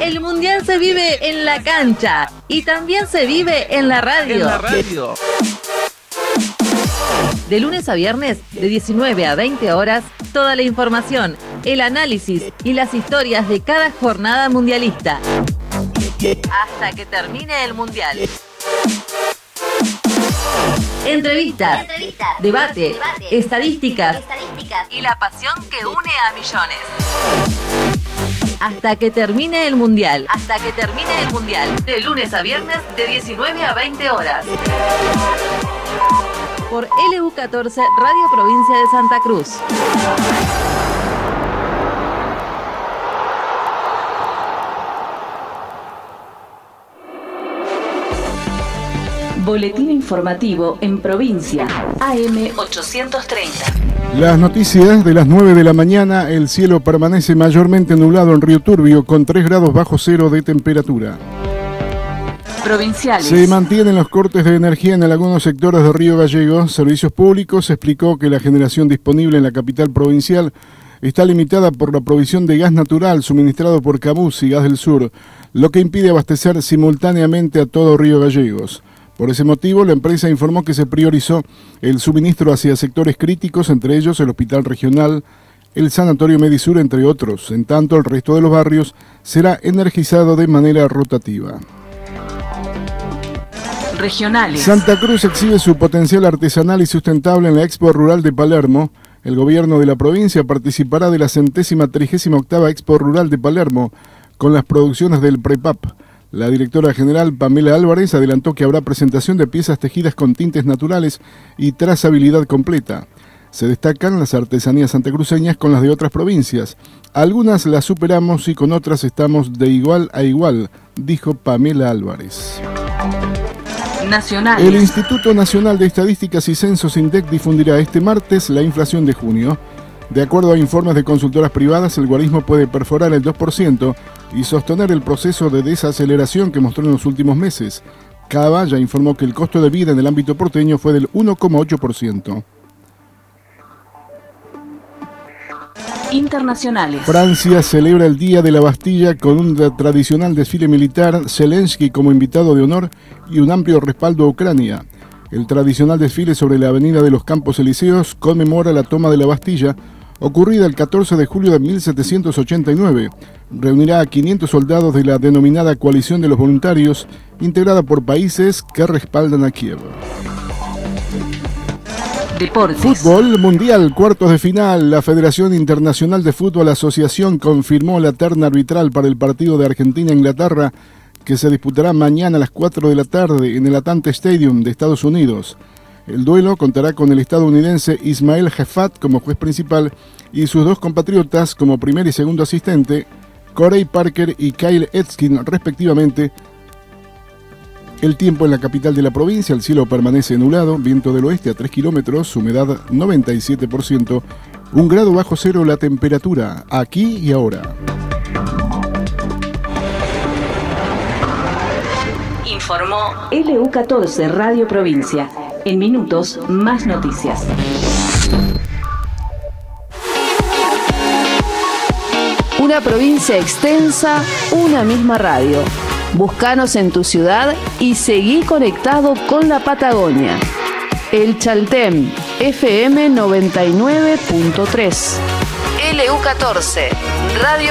El Mundial se vive en la cancha y también se vive en la radio. De lunes a viernes, de 19 a 20 horas, toda la información, el análisis y las historias de cada jornada mundialista. Hasta que termine el Mundial. Entrevistas, debate, estadísticas y la pasión que une a millones. Hasta que termine el Mundial. Hasta que termine el Mundial. De lunes a viernes, de 19 a 20 horas. Por LU14, Radio Provincia de Santa Cruz. Boletín informativo en provincia. AM 830. Las noticias de las 9 de la mañana. El cielo permanece mayormente nublado en Río Turbio con 3 grados bajo cero de temperatura. Provinciales. Se mantienen los cortes de energía en algunos sectores de Río Gallegos. Servicios Públicos explicó que la generación disponible en la capital provincial está limitada por la provisión de gas natural suministrado por Cabuz y Gas del Sur, lo que impide abastecer simultáneamente a todo Río Gallegos. Por ese motivo, la empresa informó que se priorizó el suministro hacia sectores críticos, entre ellos el Hospital Regional, el Sanatorio Medisur, entre otros. En tanto, el resto de los barrios será energizado de manera rotativa. Regionales. Santa Cruz exhibe su potencial artesanal y sustentable en la Expo Rural de Palermo. El gobierno de la provincia participará de la 138ª Expo Rural de Palermo con las producciones del Prepap. La directora general Pamela Álvarez adelantó que habrá presentación de piezas tejidas con tintes naturales y trazabilidad completa. Se destacan las artesanías santacruceñas con las de otras provincias. Algunas las superamos y con otras estamos de igual a igual, dijo Pamela Álvarez. Nacionales. El Instituto Nacional de Estadísticas y Censos INDEC difundirá este martes la inflación de junio. De acuerdo a informes de consultoras privadas, el guarismo puede perforar el 2% y sostener el proceso de desaceleración que mostró en los últimos meses. Cava ya informó que el costo de vida en el ámbito porteño fue del 1,8%. Internacionales. Francia celebra el Día de la Bastilla con un tradicional desfile militar, Zelensky como invitado de honor y un amplio respaldo a Ucrania. El tradicional desfile sobre la avenida de los Campos Elíseos conmemora la toma de la Bastilla, ocurrida el 14 de julio de 1789. Reunirá a 500 soldados de la denominada Coalición de los Voluntarios, integrada por países que respaldan a Kiev. Deportes. Fútbol mundial, cuartos de final. La Federación Internacional de Fútbol Asociación confirmó la terna arbitral para el partido de Argentina-Inglaterra que se disputará mañana a las 4 de la tarde en el Atlanta Stadium de Estados Unidos. El duelo contará con el estadounidense Ismael Jefat como juez principal y sus dos compatriotas como primer y segundo asistente, Corey Parker y Kyle Edskin respectivamente. El tiempo en la capital de la provincia, el cielo permanece nublado, viento del oeste a 3 kilómetros, humedad 97%, 1 grado bajo cero la temperatura, aquí y ahora. Informó LU14 Radio Provincia. En minutos, más noticias. Una provincia extensa, una misma radio. Búscanos en tu ciudad y seguí conectado con la Patagonia. El Chaltén, FM 99.3. LU14, Radio